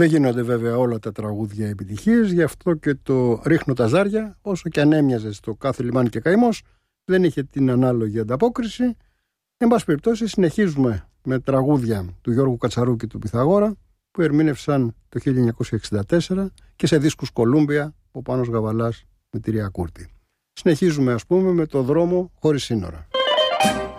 Δεν γίνονται βέβαια όλα τα τραγούδια επιτυχίες, γι' αυτό και το «Ρίχνω τα ζάρια», όσο και αν έμοιαζε στο «Κάθε λιμάνι και καημός», δεν είχε την ανάλογη ανταπόκριση. Εν πάση περιπτώσει, συνεχίζουμε με τραγούδια του Γιώργου Κατσαρού και του Πυθαγόρα, που ερμήνευσαν το 1964 και σε δίσκους Κολούμπια ο Πάνος Γαβαλάς με τη Ρία Κούρτη. Συνεχίζουμε, ας πούμε, με το «Δρόμο χωρίς σύνορα».